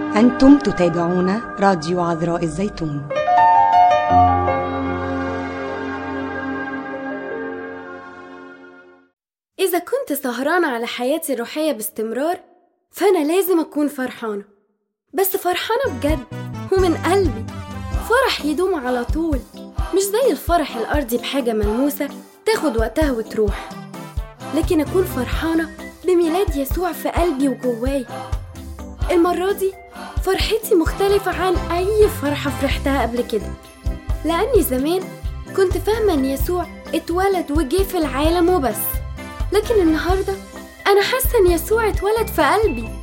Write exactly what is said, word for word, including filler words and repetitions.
أنتم تتابعون راديو عذراء الزيتون. إذا كنت سهرانة على حياتي الروحية باستمرار فأنا لازم أكون فرحانة، بس فرحانة بجد ومن قلبي، فرح يدوم على طول، مش زي الفرح الأرضي بحاجة ملموسة تاخد وقتها وتروح، لكن أكون فرحانة بميلاد يسوع في قلبي وجواي. المرة دي فرحتي مختلفة عن أي فرحة فرحتها قبل كده، لأني زمان كنت فاهمة أن يسوع اتولد وجه في العالم وبس، لكن النهاردة أنا حاسة أن يسوع اتولد في قلبي.